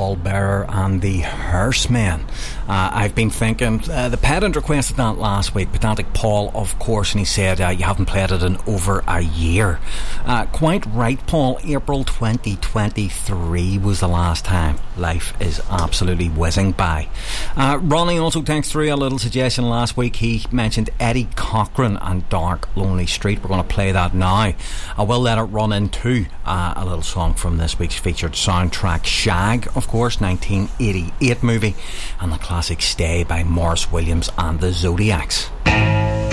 Pallbearer and the Horsemen. I've been thinking, the pedant requested that last week, Pedantic Paul, of course, and he said you haven't played it in over a year. Quite right, Paul. April 2023 was the last time. Life is absolutely whizzing by. Ronnie also texted through a little suggestion last week. He mentioned Eddie Cochran and Dark Lonely Street. We're going to play that now. I will let it run into a little song from this week's featured soundtrack, Shag, of course, 1988 movie, and the classic Stay by Morris Williams and the Zodiacs.